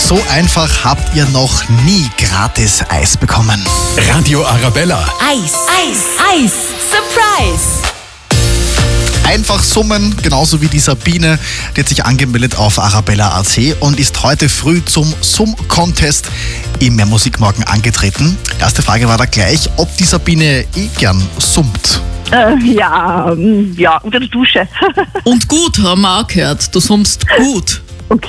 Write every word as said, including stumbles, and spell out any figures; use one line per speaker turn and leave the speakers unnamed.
So einfach habt ihr noch nie gratis Eis bekommen.
Radio Arabella.
Eis, Eis, Eis, Surprise!
Einfach summen, genauso wie die Sabine, die hat sich angemeldet auf arabella punkt a c und ist heute früh zum Summ-Contest im Mehr Musik Morgen angetreten. Erste Frage war da gleich, ob die Sabine eh gern summt.
Äh, ja, ähm, ja, unter der Dusche.
Und gut, haben wir auch gehört. Du summst gut.